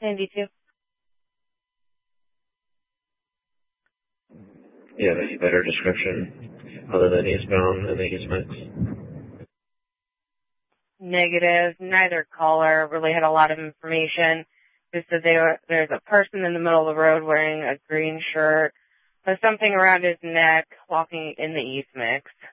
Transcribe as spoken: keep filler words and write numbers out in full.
ninety-two. Do you have any better description other than eastbound in the East Mix? Negative. Neither caller really had a lot of information. Just that they were, there's a person in the middle of the road wearing a green shirt with something around his neck walking in the East Mix.